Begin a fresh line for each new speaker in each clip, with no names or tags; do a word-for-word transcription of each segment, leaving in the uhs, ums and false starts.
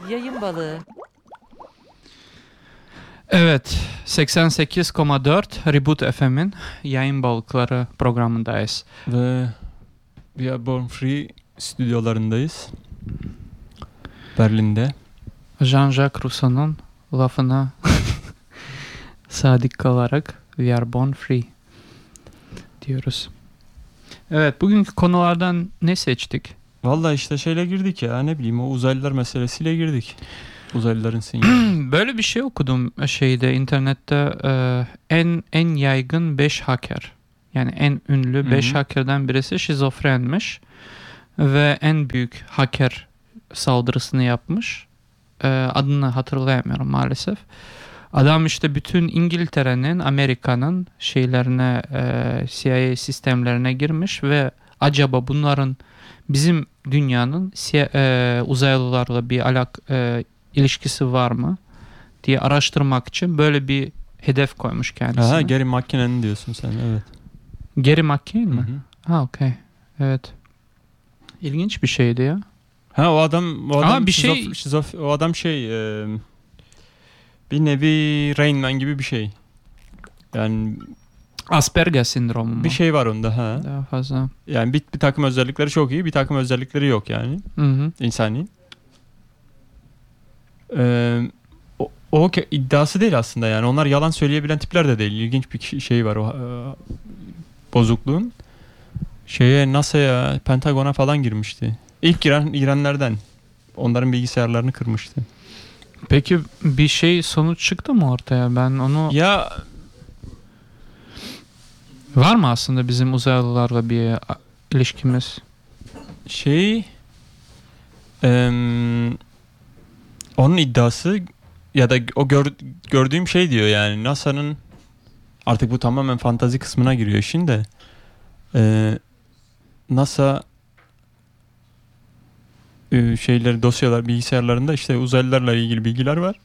Yayın balığı.
Evet, seksen sekiz nokta dört Reboot F M'in yayın balıkları programındayız.
Ve We Are Born Free stüdyolarındayız. Berlin'de.
Jean-Jacques Rousseau'nun lafına sadık kalarak We Are Born Free diyoruz. Evet, bugünkü konulardan ne seçtik?
Vallahi işte şeyle girdik ya, ne bileyim, o uzaylılar meselesiyle girdik. Uzaylıların sinyali.
Böyle bir şey okudum şeyde, internette, e, en en yaygın beş hacker. Yani en ünlü beş hacker'dan birisi şizofrenmiş ve en büyük hacker saldırısını yapmış. E, adını hatırlayamıyorum maalesef. Adam işte bütün İngiltere'nin, Amerika'nın şeylerine, e, C I A sistemlerine girmiş ve acaba bunların bizim dünyanın e, uzaylılarla bir alak e, ilişkisi var mı diye araştırmak için böyle bir hedef koymuş kendisine.
Ha, Gary McKinnon'ın diyorsun sen, evet.
Gary McKinnon mi?
Hı hı.
Ha, okey. Evet. İlginç bir şeydi ya.
Ha, o adam o adam
Ama bir
şizof,
şey
şizof, o adam şey e, bir nevi Rain Man gibi bir şey. Yani
Asperger sendromu mu?
bir şey var onda, ha.
Daha fazla.
Yani bir, bir takım özellikleri çok iyi, bir takım özellikleri yok yani.
Hı hı.
İnsani. Ee, o, o iddiası değil aslında yani. Onlar yalan söyleyebilen tipler de değil. İlginç bir şey var o e, bozukluğun. Şeye, NASA'ya, Pentagon'a falan girmişti. İlk giren girenlerden. Onların bilgisayarlarını kırmıştı.
Peki bir şey, sonuç çıktı mı ortaya? Ben onu...
Ya
Var mı aslında bizim uzaylılarla bir ilişkimiz?
şey e, onun iddiası ya da o gör, gördüğüm şey diyor yani, NASA'nın, artık bu tamamen fantazi kısmına giriyor işin de, e, NASA e, şeyleri, dosyalar, bilgisayarlarında işte uzaylılarla ilgili bilgiler var.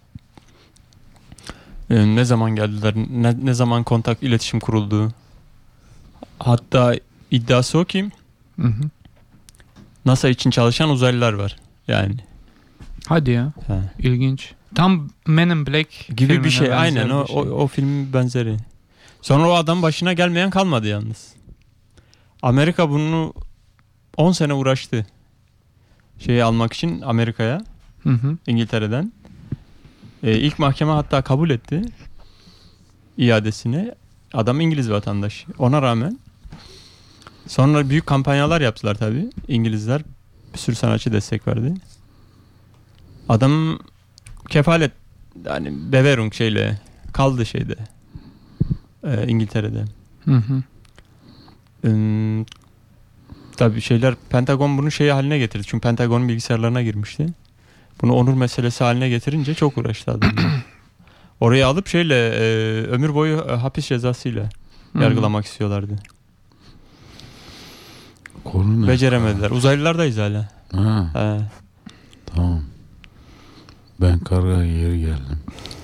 E, ne zaman geldiler, ne, ne zaman kontak, iletişim kurulduğu. Hatta iddiası o ki
Hı hı.
NASA için çalışan uzaylılar var yani.
Hadi ya.
He.
İlginç. Tam Men in Black
Gibi bir şey.
benzer
Aynen o,
bir şey.
o o filmin benzeri. Sonra o adam başına gelmeyen kalmadı yalnız. Amerika bunu on sene uğraştı. Şeyi almak için Amerika'ya,
Hı hı.
İngiltere'den. Ee, ilk mahkeme hatta kabul etti iadesini. Adam İngiliz vatandaşı. Ona rağmen sonra büyük kampanyalar yaptılar tabii. İngilizler bir sürü sanatçı destek verdi. Adam kefalet, yani Beverung şeyle kaldı şeyde, e, İngiltere'de.
Hı hı.
Ee, tabii şeyler, Pentagon bunu şey haline getirdi. Çünkü Pentagon'un bilgisayarlarına girmişti. Bunu onur meselesi haline getirince çok uğraştı adam. Oraya alıp şeyle e, ömür boyu e, hapis cezasıyla
Hı.
yargılamak istiyorlardı.
Konu ne?
Beceremediler. Uzaylılardayız hala.
Ha,
He.
tamam. Ben karga geri geldim.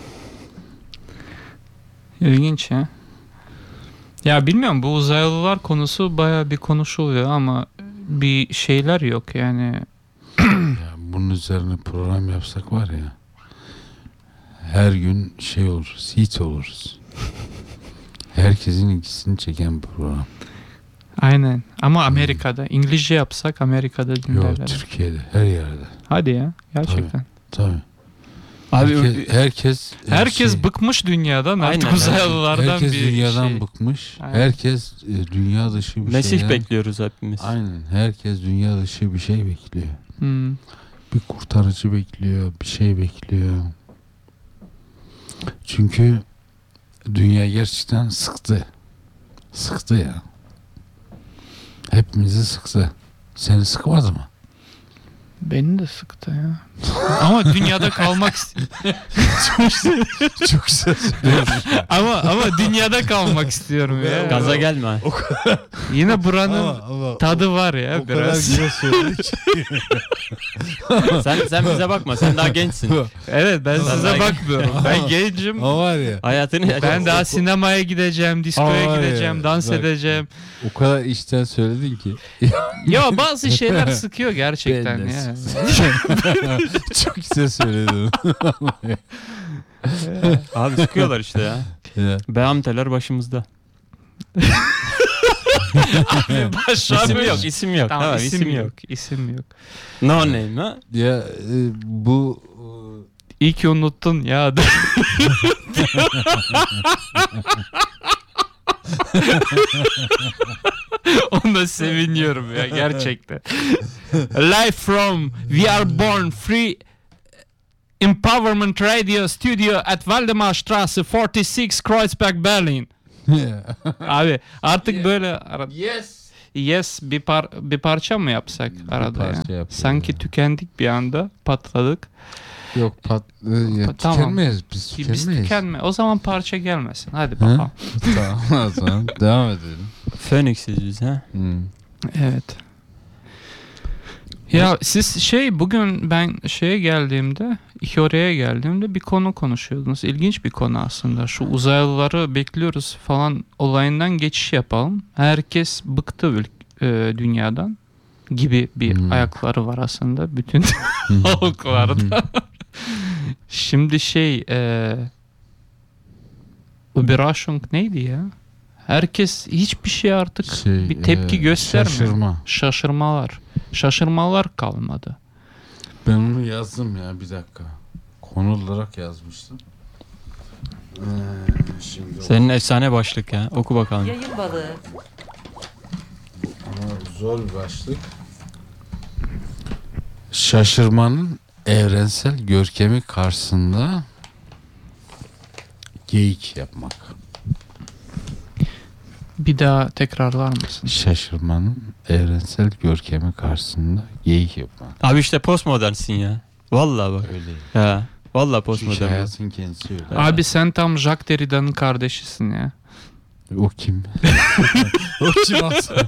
İlginç ya. Ya bilmiyorum, bu uzaylılar konusu bayağı bir konuşuluyor ama bir şeyler yok yani.
Ya bunun üzerine program yapsak var ya, her gün şey oluruz, hiç oluruz. Herkesin ilgisini çeken bir program.
Aynen. Ama Amerika'da. İngilizce yapsak Amerika'da dinlerler.
Yok, Türkiye'de, her yerde.
Hadi ya. Gerçekten.
Tabii.
Abi
Herkes herkes,
Herkes
şey,
bıkmış dünyadan. Artık
Aynen.
uzaylılardan
herkes
bir
dünyadan
şey.
bıkmış.
Aynen.
Herkes e, dünya dışı bir
Mesih
şeyden,
bekliyoruz hepimiz.
aynen. Herkes dünya dışı bir şey bekliyor.
Hmm.
Bir kurtarıcı bekliyor, bir şey bekliyor. Çünkü dünya gerçekten sıktı. Sıktı ya. Hepimizi sıktı. Seni sıkmadı mı?
Beni de sıktı ya. Ama dünyada kalmak istiyorum.
Çok güzel söylüyorsun.
ama ama dünyada kalmak istiyorum ya.
Gaza gelme.
Yine buranın
Ama- ama
tadı var ya
o kadar
biraz.
güzel söyledik.
sen sen bize bakma. Sen daha gençsin.
Evet, ben
Vallahi-
size bakmıyorum. Ben gencim.
O var ya.
Hayatını
Ben daha sinemaya gideceğim, diskoya
Aa,
gideceğim,
ya,
dans
bak.
edeceğim.
O kadar içten söyledin ki.
Ya bazı şeyler sıkıyor gerçekten
Ben de
ya.
Çok güzel söyledin.
Abi sıkıyorlar işte ya.
Ya.
Beamteler başımızda. İsim yok, isim yok.
Tamam,
Tamam,
isim,
isim
yok.
yok.
İsim yok.
No name ha?
Ya e, bu
İyi ki unuttun ya. Ona seviniyorum ya gerçekten. Live from We Are Born Free Empowerment Radio Studio at Waldemarstraße kırk altı Kreuzberg Berlin. Abi artık böyle ara-
yes.
yes bir par bir parça mı yapsak arada
parça
ya?
yapalım
Sanki
ya.
tükendik bir anda, patladık.
Yok pat e, ya,
Pa- tamam.
tükenmeyiz biz
Biz
tükenmeyiz.
tükenme. O zaman parça gelmesin. Hadi
Hı?
bakalım.
Tamam o zaman devam edelim.
Phoenix'iz biz ha.
Hmm.
Evet. Ya siz şey bugün ben şeye geldiğimde, İKORE'ye geldiğimde bir konu konuşuyordunuz. İlginç bir konu aslında. Şu uzaylıları bekliyoruz falan olayından geçiş yapalım. Herkes bıktı ül- e, dünyadan gibi bir
Hmm.
ayakları var aslında bütün halklarda. Şimdi şey e, Überraschung neydi ya? Herkes hiçbir şey artık
Şey,
bir tepki
e,
göstermiyor.
Şaşırma.
Şaşırmalar. Şaşırmalar kalmadı.
Ben onu yazdım ya bir dakika. Konu olarak yazmıştım. Ee, şimdi
Senin efsane başlık ya. Oku bakalım.
Yayın balığı.
Ama zor bir başlık. Şaşırmanın evrensel görkemi karşısında geyik yapmak.
Bir daha tekrarlar mısın?
Şaşırmanın evrensel görkemi karşısında geyik yapmak.
Abi işte postmodernsin ya. Vallahi bak.
Öyle.
Ha. Vallahi
Çünkü
postmodern.
hayatın kendisi öyle.
Abi sen tam Jacques Derrida'nın kardeşisin ya.
O kim? O kim aslında?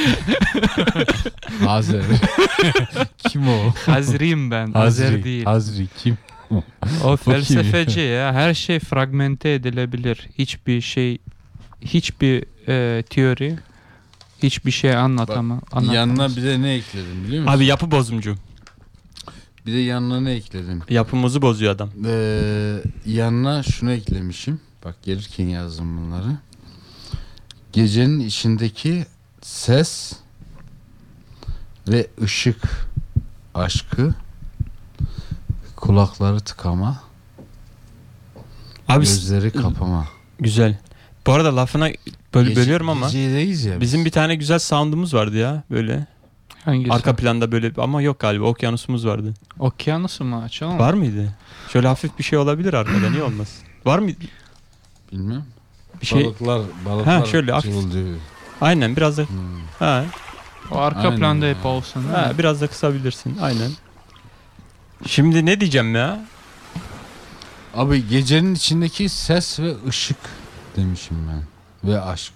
Hazır. Kim o?
Hazriyim ben. Hazer değil.
Hazri kim?
O felsefeci ya. Her şey fragmente edilebilir. Hiçbir şey, hiçbir e, teori, hiçbir şey anlatama, anlatamaz.
Yanına bir de ne ekledim biliyor musun?
Abi yapı bozumcu.
Bir de yanına ne ekledim?
Yapımızı bozuyor adam.
Ee, yanına şunu eklemişim. Bak gelirken yazdım bunları. Gecenin içindeki ses ve ışık aşkı, kulakları tıkama,
Abi
gözleri kapama.
güzel. Bu arada lafına böl
Gece-
bölüyorum ama
Gecedeyiz ya.
bizim bir tane güzel sound'umuz vardı ya böyle.
Hangisi?
Arka planda böyle ama yok galiba okyanusumuz vardı.
Okyanusu mu açalım?
Var mıydı? Şöyle hafif bir şey olabilir arkada niye olmaz? Var mı
Bilmem.
bir şey?
Balıklar, balıklar
Ha, şöyle hafif.
cıvıldıyor.
Aynen biraz da
Hmm.
ha,
O arka
Aynen
planda
ya.
hep olsun. değil
ha
mi?
biraz da kısabilirsin. Aynen. Şimdi ne diyeceğim ya?
Abi gecenin içindeki ses ve ışık demişim ben. Ve aşk.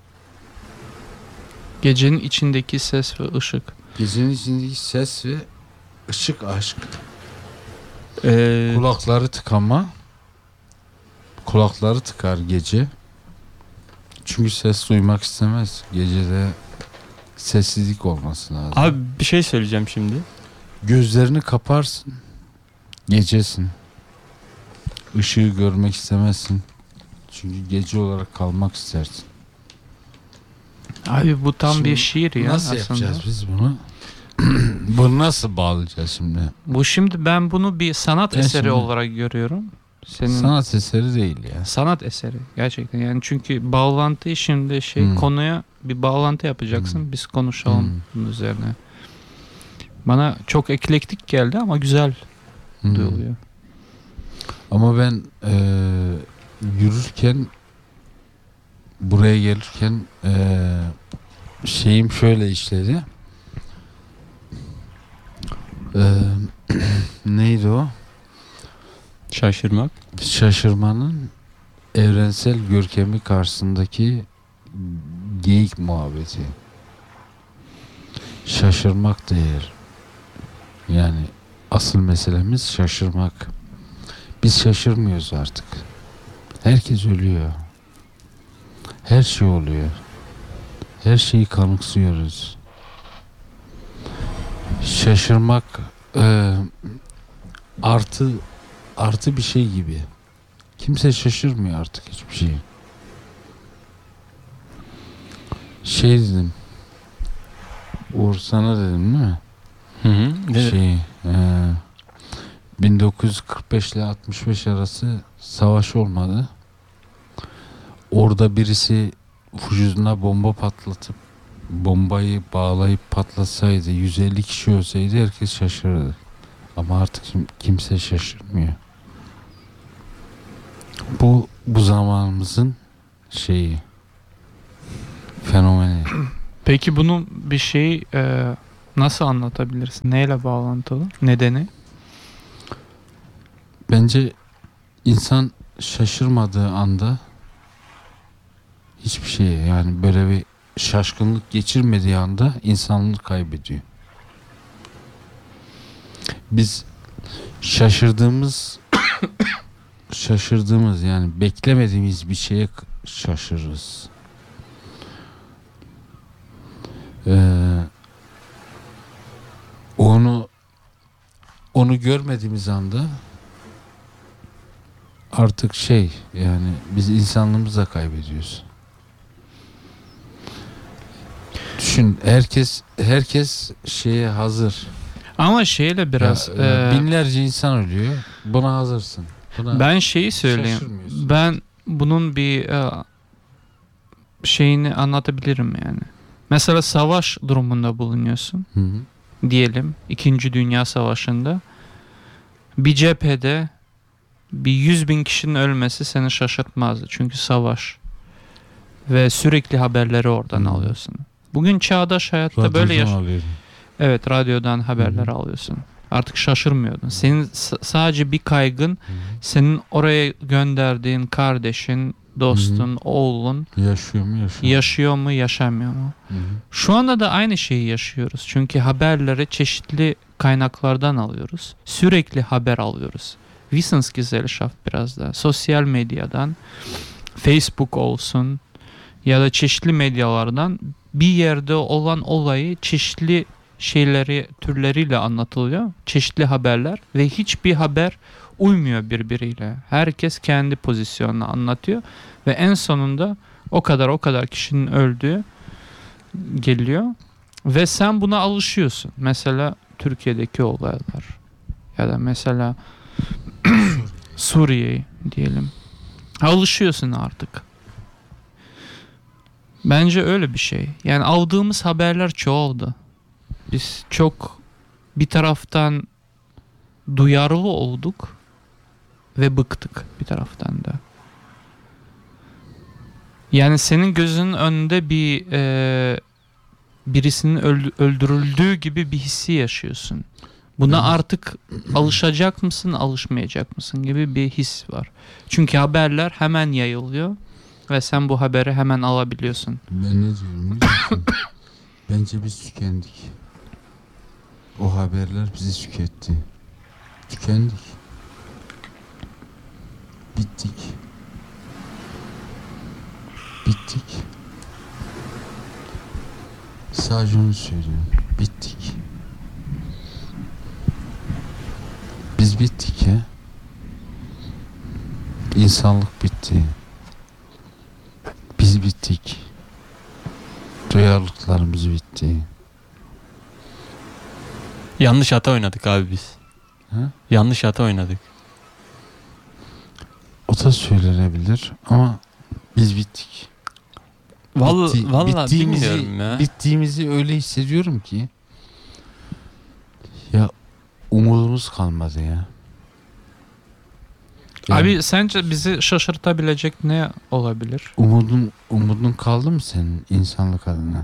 Gecenin içindeki ses ve ışık.
Gecenin içindeki ses ve ışık aşk.
Ee,
Kulakları tıkama. Kulakları tıkar gece. Çünkü ses duymak istemez. Gecede sessizlik olması lazım.
abi bir şey söyleyeceğim şimdi.
Gözlerini kaparsın. Gecesin. Işığı görmek istemezsin. Çünkü gece olarak kalmak istersin.
Abi bu tam
Şimdi
bir şiir ya
Nasıl
aslında.
yapacağız biz bunu? Bunu nasıl bağlayacağız şimdi?
Bu şimdi ben bunu bir sanat
Ben
eseri
şimdi-
olarak görüyorum. Senin sanat,
Sanat eseri değil ya.
eseri gerçekten. Yani çünkü bağlantıyı şimdi şey
Hmm.
konuya bir bağlantı yapacaksın.
Hmm.
Biz konuşalım
Hmm.
bunun üzerine. Bana çok eklektik geldi ama güzel
Hmm.
duyuluyor.
Ama ben eee, yürürken buraya gelirken eee, şeyim şöyle işledi. Eee, neydi o?
Şaşırmak.
Şaşırmanın evrensel görkemi karşısındaki geyik muhabbeti. Şaşırmak değer. Yani asıl meselemiz şaşırmak. Biz şaşırmıyoruz artık. Herkes ölüyor. Her şey oluyor. Her şeyi kanıksıyoruz. şaşırmak e, artı artı bir şey gibi. Kimse şaşırmıyor artık hiçbir şey. Şey dedim. Uğur sana dedim değil mi?
Hı hı. Ne?
Şey, e, bin dokuz yüz kırk beş ile altmış beş arası savaş olmadı. Orada birisi vücuduna bomba patlatıp bombayı bağlayıp patlatsaydı, yüz elli kişi ölseydi herkes şaşırırdı. Ama artık kim, kimse şaşırmıyor. Bu bu zamanımızın şeyi, fenomeni.
Peki bunu bir şey e, nasıl anlatabilirsin? Neyle bağlantılı? Nedeni?
Bence insan şaşırmadığı anda hiçbir şeye, yani böyle bir şaşkınlık geçirmediği anda insanlığı kaybediyor. Biz şaşırdığımız şaşırdığımız yani beklemediğimiz bir şeye şaşırırız. Ee, onu onu görmediğimiz anda artık şey, yani biz insanlığımızı da kaybediyoruz. Düşün, herkes herkes şeye hazır.
Ama şeyle biraz
Ya, ya
e,
binlerce insan ölüyor. Buna hazırsın. Buna
ben şeyi söyleyeyim.
şaşırmıyorsun.
Ben bunun bir e, şeyini anlatabilirim yani. Mesela savaş durumunda bulunuyorsun.
Hı hı.
Diyelim İkinci Dünya Savaşı'nda bir cephede bir yüz bin kişinin ölmesi seni şaşırtmazdı. Çünkü savaş ve sürekli haberleri oradan
Hı.
alıyorsun. Bugün çağdaş hayatta
Radyodan
böyle yaş-
alıyorum.
Evet, radyodan haberler
Hı.
alıyorsun. Artık şaşırmıyordun. Senin s- sadece bir kaygın,
Hı.
senin oraya gönderdiğin kardeşin, dostun,
Hı.
oğlun
Yaşıyor mu yaşıyor?
yaşıyor mu, yaşamıyor mu?
Hı hı.
Şu anda da aynı şeyi yaşıyoruz. Çünkü haberleri çeşitli kaynaklardan alıyoruz. Sürekli haber alıyoruz. Wissensgesellschaft biraz da. Sosyal medyadan, Facebook olsun ya da çeşitli medyalardan bir yerde olan olayı çeşitli şeyleri, türleriyle anlatılıyor. Çeşitli haberler ve hiçbir haber uymuyor birbiriyle. Herkes kendi pozisyonunu anlatıyor ve en sonunda o kadar o kadar kişinin öldüğü geliyor ve sen buna alışıyorsun. Mesela Türkiye'deki olaylar ya da mesela Suriye diyelim. Alışıyorsun artık. Bence öyle bir şey. Yani aldığımız haberler çoğaldı. Biz çok bir taraftan duyarlı olduk ve bıktık bir taraftan da. Yani senin gözünün önünde bir e, birisinin öldü- öldürüldüğü gibi bir hissi yaşıyorsun. Buna
Evet.
artık alışacak mısın, alışmayacak mısın gibi bir his var. Çünkü haberler hemen yayılıyor ve sen bu haberi hemen alabiliyorsun.
Ben ne diyorum biliyor musun? Bence biz tükendik. O haberler bizi tüketti. Tükendik. Bittik. Bittik. Sadece onu söylüyorum. Bittik. Biz bittik ya. İnsanlık bitti. Biz bittik. Duyarlılıklarımız bitti.
Yanlış hata oynadık abi biz.
Ha?
Yanlış hata oynadık.
O da söylenebilir ama biz bittik.
Vallahi,
Bitti-
vallahi
bittiğimizi,
bilmiyorum ya.
bittiğimizi öyle hissediyorum ki ya umudumuz kalmadı ya. Yani
Abi sence bizi şaşırtabilecek ne olabilir?
umudun umudun kaldı mı senin insanlık adına?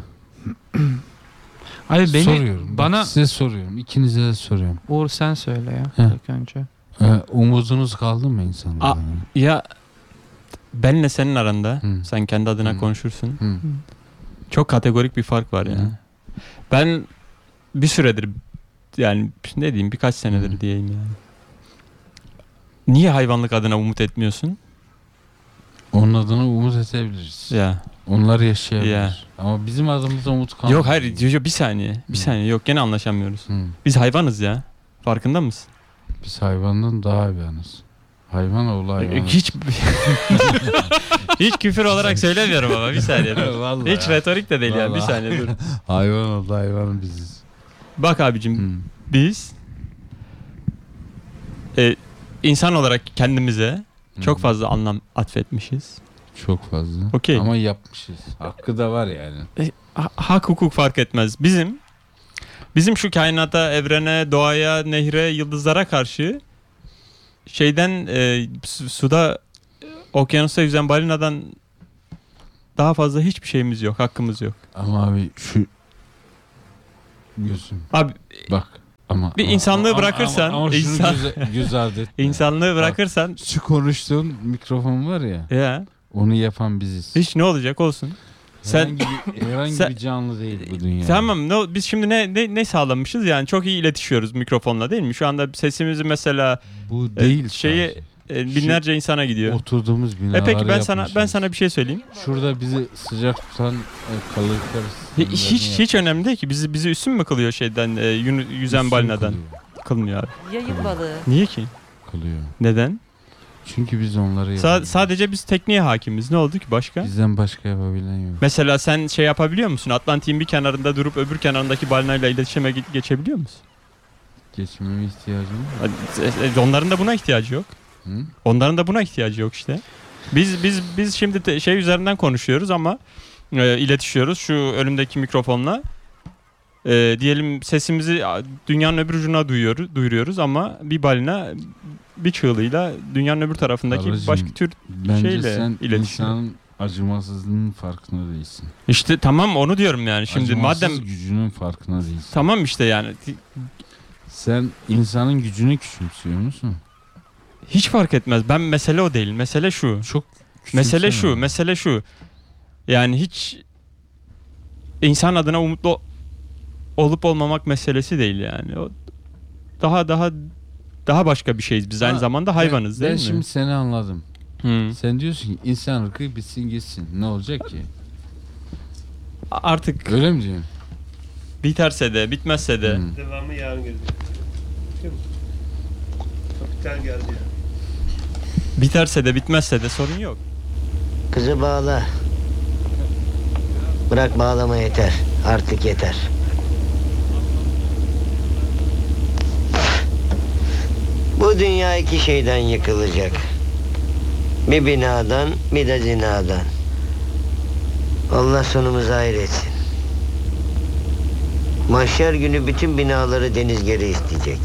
Abi beni
soruyorum.
bana
Bak, size soruyorum. İkinize de soruyorum.
Uğur sen söyle ya
Heh.
ilk önce.
Ee, umudunuz kaldı mı insanlık
A-
adına?
Ya benle senin aranda,
Hı.
sen kendi adına
Hı.
konuşursun.
Hı.
Çok kategorik bir fark var ya.
Hı.
Ben bir süredir, yani ne diyeyim, birkaç senedir
Hı. diyeyim.
diyeyim yani. Niye hayvanlık adına umut etmiyorsun?
Onun adına umut edebiliriz.
Ya.
Onlar yaşayabilir.
Ya.
Ama bizim adımıza umut kalmıyor.
Yok hayır Jojo bir saniye. Bir
Hı.
saniye yok gene anlaşamıyoruz.
Hı.
Biz hayvanız ya. Farkında mısın?
Biz hayvandan daha hayvanız. Hayvan oğlu hayvan.
Hiç hiç küfür olarak söylemiyorum ama bir saniye dur.
Vallahi
Hiç
ya.
retorik de değil yani bir
Vallahi.
saniye dur.
Hayvan oldu hayvan biziz.
Bak abicim
Hı.
biz e, insan olarak kendimize çok
Hı.
fazla anlam atfetmişiz.
Çok fazla.
Okey.
Ama yapmışız. Hakkı da var yani.
E, ha- hak hukuk fark etmez. Bizim bizim şu kainata, evrene, doğaya, nehre, yıldızlara karşı şeyden e, su- suda okyanusta yüzen balinadan daha fazla hiçbir şeyimiz yok, hakkımız yok.
Ama abi şu gözüm
Abi
bak ama
Bir
ama-
insanlığı
ama-
bırakırsan,
ama, ama şunu
insan-
göz, göz ardı etme.
insanlığı bırakırsan
Şu konuştuğun mikrofon var ya,
ya
onu yapan biziz.
hiç ne olacak olsun. Sen
herhangi bir, herhangi
sen-
bir canlı değil bu dünya.
tamam ne biz şimdi ne, ne ne sağlamışız yani çok iyi iletişiyoruz mikrofonla değil mi? Şu anda sesimizi mesela
Bu
e,
değil
şeyi
sadece.
e, binlerce insana gidiyor.
Oturduğumuz binaları
E peki ben sana ben
yapmışız.
sana bir şey söyleyeyim.
Şurada bizi sıcak tutan e, kalorifer
Hiç hiç,
sistemlerini
hiç önemli değil ki. Bizi bizi üstün mü kılıyor şeyden e, yün- yüzen
yapmışız.
balinadan?
Kılıyor,
Kılmıyor abi.
Yayık balığı.
Niye ki?
kılıyor.
Neden?
Çünkü biz onları
Sa-
yapamıyoruz.
sadece biz tekniğe hakimiz. Ne oldu ki başka?
Bizden başka yapabilen yok.
Mesela sen şey yapabiliyor musun? Atlantik'in bir kenarında durup öbür kenarındaki balinayla iletişime ge- geçebiliyor musun?
Geçmeme ihtiyacım var.
Hadi, e, e, Onların da buna ihtiyacı yok.
Hı?
Onların da buna ihtiyacı yok işte. Biz biz biz şimdi te- şey üzerinden konuşuyoruz ama e, iletişiyoruz şu önümdeki mikrofonla. E, diyelim sesimizi a, dünyanın öbür ucuna duyuyoruz, duyuruyoruz ama bir balina bir çığlığıyla dünyanın öbür tarafındaki
Karıcığım,
başka tür
Bence
şeyle
sen
iletişim.
insanın acımasızlığının farkında değilsin.
işte tamam onu diyorum yani şimdi
Acımasız
madem
gücünün farkında değilsin.
tamam işte yani
Sen insanın gücünü küçümsüyor musun?
hiç fark etmez. Ben mesele o değil. Mesele şu.
Çok
Mesele şu,
küçümseme.
mesele şu. Yani hiç insan adına umutlu olup olmamak meselesi değil yani. O daha daha daha başka bir şeyiz. Biz aynı
Ha,
zamanda hayvanız
ben,
değil
ben
mi?
şimdi seni anladım.
Hı.
Sen diyorsun ki insan ırkı bitsin gitsin. Ne olacak ki?
Artık
Öyle mi diyorsun?
biterse de bitmezse de
Hı.
Devamı yarın gelecek. Biliyor musun? Kapital geldi ya.
biterse de bitmezse de sorun yok.
Kızı bağla. Bırak bağlama yeter. Artık yeter. Bu dünya iki şeyden yıkılacak. Bir binadan, bir de zinadan. Allah sonumuzu hayretsin. Mahşer günü bütün binaları deniz geri isteyecek.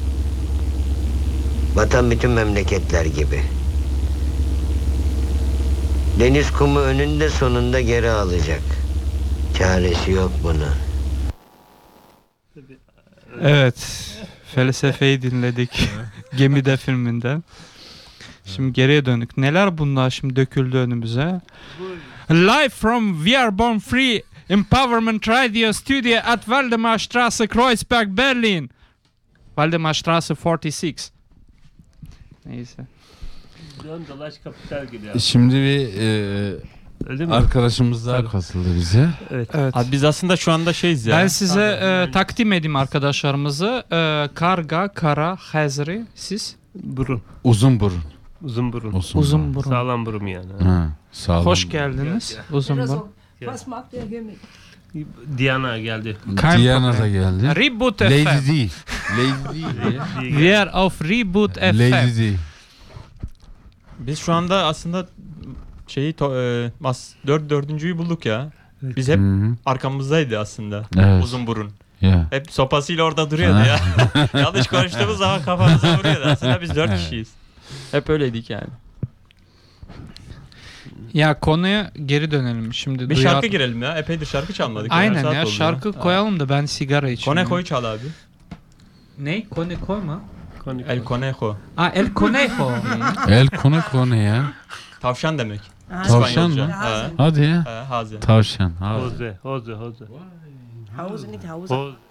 Vatan bütün memleketler gibi. Deniz kumu önünde sonunda geri alacak. Çaresi yok bunun.
Evet. Felsefeyi dinledik. Gemide filminden. Şimdi geriye dönük. Neler bunlar şimdi döküldü önümüze? Live from We Are Born Free Empowerment Radio Studio at Waldemarstraße, Kreuzberg, Berlin. Waldemarstraße kırk altı. Neyse.
Dön dolaş kapital geliyor.
Şimdi bir e,
Öyle mi?
arkadaşımız daha
Tabii.
katıldı bize.
Evet.
Evet.
Abi biz aslında şu anda şeyiz ya.
Ben size
Tabii.
e, takdim edeyim arkadaşlarımızı. E, Karga, Kara, Hazri. Siz?
Burun.
Uzun burun.
Uzun burun.
Uzun,
Uzun burun.
Sağlam burun yani.
Ha, sağlam.
Hoş geldiniz. Uzun burun.
Was macht der hier mit?
Diana geldi.
Kein
Diana da
problem.
geldi.
Reboot F M.
Lady D. Lady D. ya.
We are of Reboot F M.
Lady D.
Biz şu anda aslında şeyi to- e, mas dört dördüncüyü bulduk ya. Biz hep
Hı hı.
arkamızdaydı aslında.
Evet.
Uzun burun.
Ya.
Hep sopasıyla orada duruyordu
Ha.
ya. Yanlış konuştuğumuz zaman kafamıza vuruyordu. Aslında biz dört
Evet.
kişiyiz. Hep öyleydik yani.
Ya konuya geri dönelim. Şimdi
Bir
duyar-
şarkı girelim ya. Epeydir şarkı çalmadık.
Aynen
Yarım saat
ya
oldu
şarkı
Ha.
koyalım da ben sigara içeyim.
Conejo'yu çal abi.
Ne? Kone koyma.
Konik.
El Conejo.
Aa El Conejo.
El Conejo ne ya?
Tavşan demek.
Tavşan
İspanyolca.
mı?
Ha.
Hadi ya.
Ha, haze.
Tavşan. Hadi.
Hose, hose, hose.
Hause, nicht Hause.
Hose.